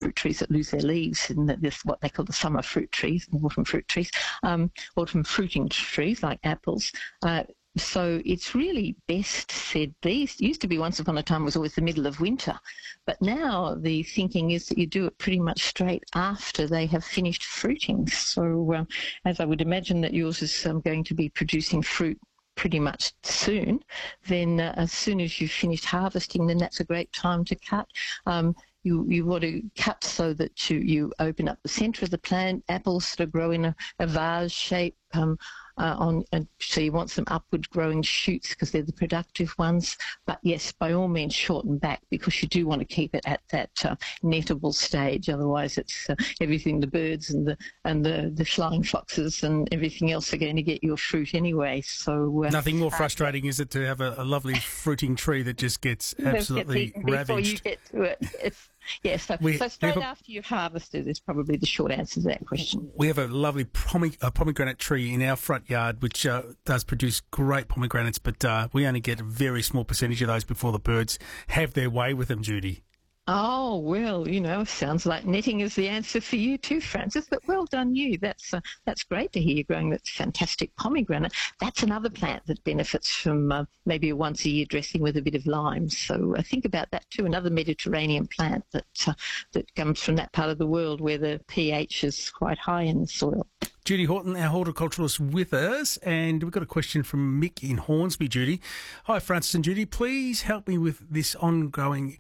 fruit trees that lose their leaves, and this what they call the summer fruit trees, autumn fruit trees, autumn fruiting trees like apples. So it's really best said, these used to be once upon a time was always the middle of winter, but now the thinking is that you do it pretty much straight after they have finished fruiting. So as I would imagine that yours is going to be producing fruit pretty much soon, then as soon as you've finished harvesting, then that's a great time to cut. You want to cut so that you open up the centre of the plant. Apples that grow in a vase shape, so you want some upward growing shoots because they're the productive ones. But yes, by all means, shorten back because you do want to keep it at that nettable stage. Otherwise, it's everything, the birds and the flying foxes and everything else are going to get your fruit anyway. So nothing more frustrating is it to have a lovely fruiting tree that just gets absolutely ravaged before you get to it. Yes, so straight after you've harvested is probably the short answer to that question. We have a lovely pomegranate tree in our front yard, which does produce great pomegranates, but we only get a very small percentage of those before the birds have their way with them, Judy. Oh, well, sounds like netting is the answer for you too, Francis, but well done you. That's great to hear you growing that fantastic pomegranate. That's another plant that benefits from maybe a once-a-year dressing with a bit of lime. So think about that too, another Mediterranean plant that comes from that part of the world where the pH is quite high in the soil. Judy Horton, our horticulturalist, with us, and we've got a question from Mick in Hornsby. Judy, hi Francis and Judy, please help me with this on growing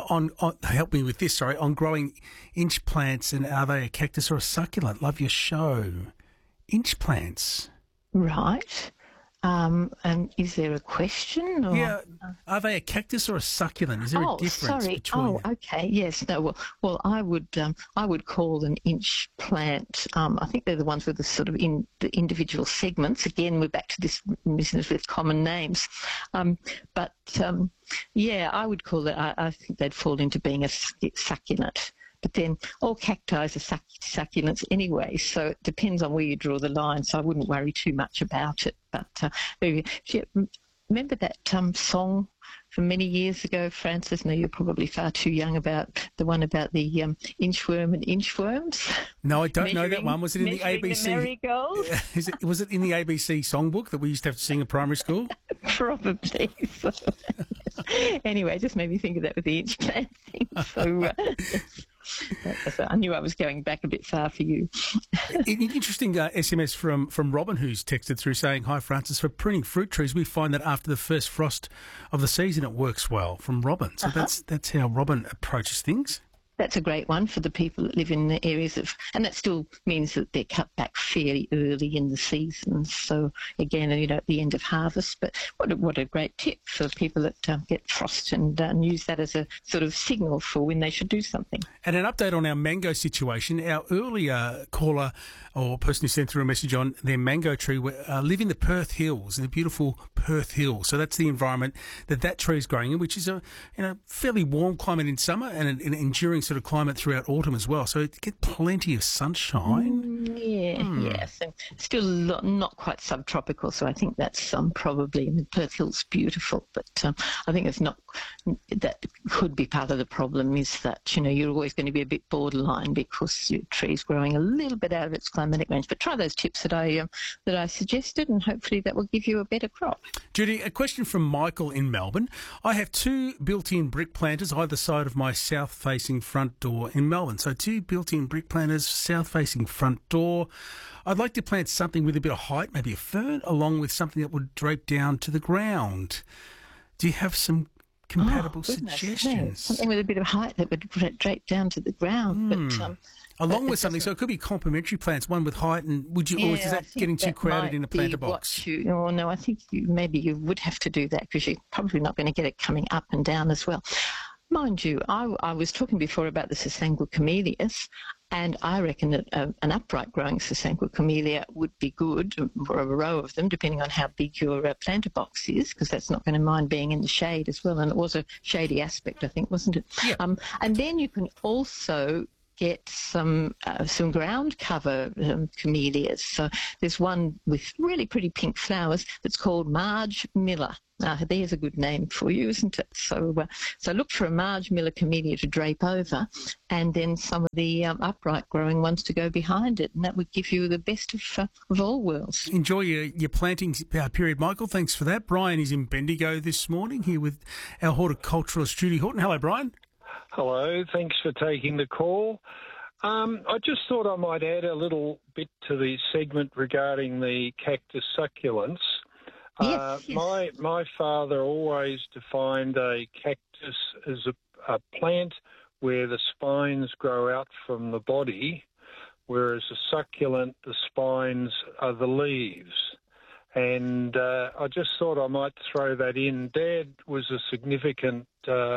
inch plants, and are they a cactus or a succulent? Love your show. Inch plants, right? And is there a question? Or? Yeah, are they a cactus or a succulent? Is there a difference between? Oh, okay, yes. No, well, I would call an inch plant. I think they're the ones with the sort of in the individual segments. Again, we're back to this business with common names. Yeah, I would call it. I think they'd fall into being a succulent. But then all cacti are succulents anyway, so it depends on where you draw the line, so I wouldn't worry too much about it. But remember that song from many years ago, Francis? No, you're probably far too young, about the one about the inchworm and inchworms. No, I don't know that one. Was it in the ABC? The marigolds? Was it in the ABC songbook that we used to have to sing at primary school? Probably. So, anyway, just made me think of that with the inch plant thing. So I knew I was going back a bit far for you. Interesting SMS from Robin, who's texted through saying, hi Francis, for pruning fruit trees we find that after the first frost of the season it works well. From Robin. So that's how Robin approaches things. That's a great one for the people that live in the areas and that still means that they're cut back fairly early in the season. So again, at the end of harvest. But what a great tip for people that get frost and use that as a sort of signal for when they should do something. And an update on our mango situation. Our earlier caller or person who sent through a message on their mango tree live in the Perth Hills, in the beautiful Perth Hills. So that's the environment that tree is growing in, which is a fairly warm climate in summer and an enduring sort of climate throughout autumn as well. So it gets plenty of sunshine. Yes, and still not quite subtropical. So I think that's probably, Perth Hills beautiful, but I think it's not. That could be part of the problem, is that you're always going to be a bit borderline because your tree's growing a little bit out of its climatic range. But try those tips that I suggested, and hopefully that will give you a better crop. Judy, a question from Michael in Melbourne. I have 2 built-in brick planters either side of my south-facing front door in Melbourne. So 2 built-in brick planters, south-facing front door. I'd like to plant something with a bit of height, maybe a fern, along with something that would drape down to the ground. Do you have some compatible suggestions? Something with a bit of height that would drape down to the ground. But along with something, so it could be complementary plants, one with height, and or is that getting too crowded in a planter box? No, I think maybe you would have to do that because you're probably not going to get it coming up and down as well. Mind you, I was talking before about the Sasanqua camellias, and I reckon that an upright growing Sasanqua camellia would be good for a row of them, depending on how big your planter box is, because that's not going to mind being in the shade as well. And it was a shady aspect, I think, wasn't it? Yeah. And then you can also get some ground cover camellias. So there's one with really pretty pink flowers that's called Marge Miller. There's a good name for you, isn't it? So look for a Marge Miller camellia to drape over, and then some of the upright growing ones to go behind it, and that would give you the best of all worlds. Enjoy your planting period, Michael. Thanks for that. Brian is in Bendigo this morning here with our horticulturalist Judy Horton. Hello, Brian. Hello. Thanks for taking the call. I just thought I might add a little bit to the segment regarding the cactus succulents. Yes. My father always defined a cactus as a plant where the spines grow out from the body, whereas a succulent, the spines are the leaves. And I just thought I might throw that in. Dad was a significant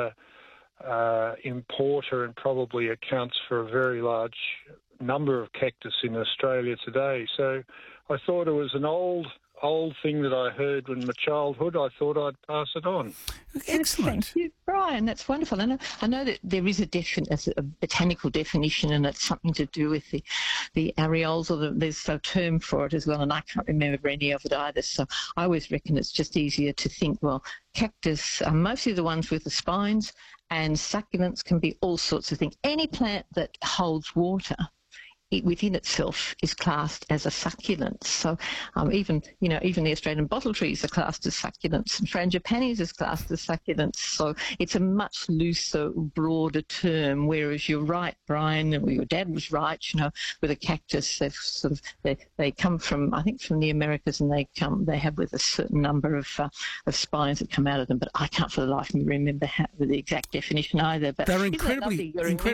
importer and probably accounts for a very large number of cactus in Australia today. So I thought it was an old thing that I heard in my childhood. I thought I'd pass it on. Excellent. Thank you, Brian. That's wonderful. I know that there is a botanical definition, and it's something to do with the areoles, or there's a term for it as well, and I can't remember any of it either. So I always reckon it's just easier to think, well, cactus are mostly the ones with the spines, and succulents can be all sorts of things. Any plant that holds water, it within itself is classed as a succulent. So even the Australian bottle trees are classed as succulents, and frangipanis is classed as succulents. So it's a much looser, broader term. Whereas you're right, Brian, or your dad was right. With a cactus, they come from, I think, from the Americas, and they have with a certain number of spines that come out of them. But I can't for the life of me remember the exact definition either. But they're incredibly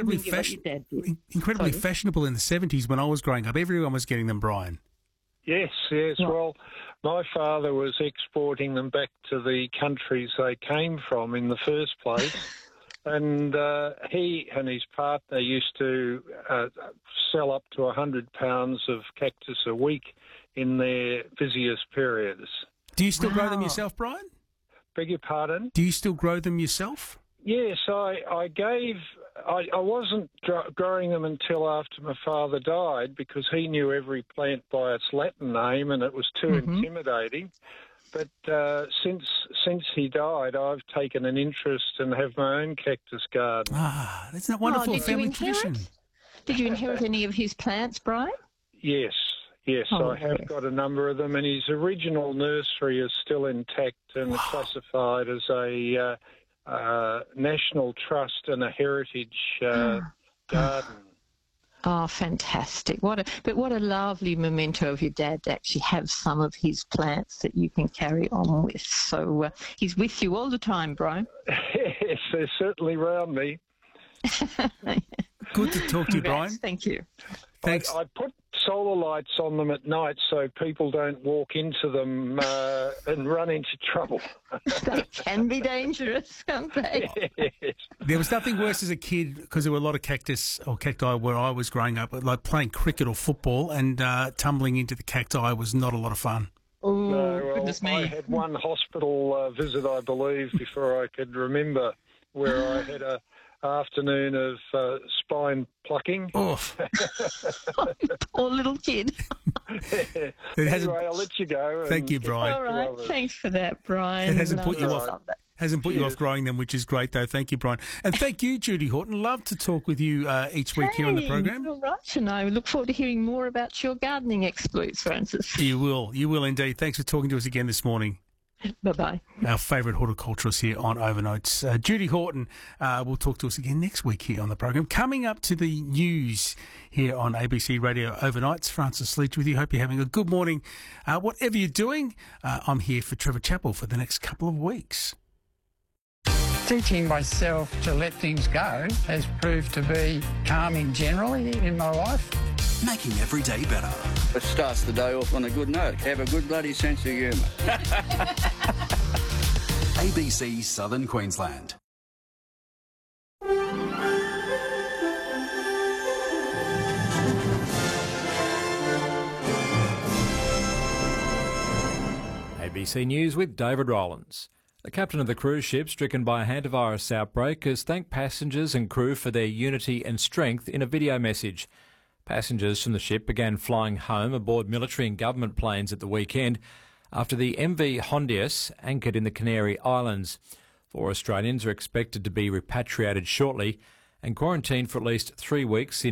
fashionable in the 70s when I was growing up. Everyone was getting them, Brian. Yes. Well, my father was exporting them back to the countries they came from in the first place. And he and his partner used to sell up to 100 pounds of cactus a week in their busiest periods. Do you still grow them yourself, Brian? Beg your pardon? Do you still grow them yourself? Yes, I wasn't growing them until after my father died, because he knew every plant by its Latin name and it was too intimidating. But since he died, I've taken an interest and have my own cactus garden. Ah, that's a wonderful family tradition. Did you inherit any of his plants, Brian? Yes, I have got a number of them, and his original nursery is still intact and classified as a National Trust and a heritage garden. Oh, fantastic. What a lovely memento of your dad to actually have some of his plants that you can carry on with. So he's with you all the time, Brian. Yes, they're certainly round me. Good to talk to you, Brian. Thank you. Thanks. I put solar lights on them at night so people don't walk into them and run into trouble. They can be dangerous, can't they? Yes. There was nothing worse as a kid, because there were a lot of cactus or cacti where I was growing up, like playing cricket or football, and tumbling into the cacti was not a lot of fun. Oh, goodness me. I had one hospital visit, I believe, before I could remember, where I had a afternoon of spine plucking. Oh. Poor little kid. Anyway, I'll let you go. Thank you, Brian. All right, thanks for that, Brian. It hasn't put you off. Hasn't put you off growing them, which is great, though. Thank you, Brian. And thank you, Judy Horton. Love to talk with you each week here on the program. All right, and I look forward to hearing more about your gardening exploits, Francis. You will indeed. Thanks for talking to us again this morning. Bye-bye. Our favourite horticulturist here on Overnights. Judy Horton will talk to us again next week here on the program. Coming up to the news here on ABC Radio Overnights, Francis Leach with you. Hope you're having a good morning. Whatever you're doing, I'm here for Trevor Chappell for the next couple of weeks. Teaching myself to let things go has proved to be calming generally in my life. Making every day better. It starts the day off on a good note. Have a good bloody sense of humour. ABC Southern Queensland. ABC News with David Rollins. The captain of the cruise ship stricken by a hantavirus outbreak has thanked passengers and crew for their unity and strength in a video message. Passengers from the ship began flying home aboard military and government planes at the weekend after the MV Hondius anchored in the Canary Islands. 4 Australians are expected to be repatriated shortly and quarantined for at least 3 weeks in